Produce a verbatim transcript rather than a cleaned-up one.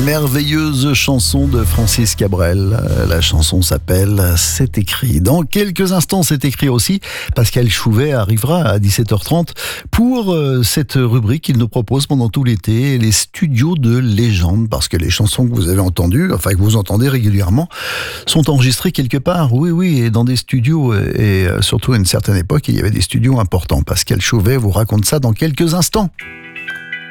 merveilleuse chanson de Francis Cabrel. La chanson s'appelle C'est écrit. Dans quelques instants, C'est écrit aussi. Pascal Chouvet arrivera à dix-sept heures trente pour cette rubrique qu'il nous propose pendant tout l'été, les studios de légende, parce que les chansons que vous avez entendues, enfin que vous entendez régulièrement, sont enregistrées quelque part. Oui, oui, et dans des studios, et surtout à une certaine époque, il y avait des studios importants. Pascal Chouvet vous raconte ça dans quelques instants.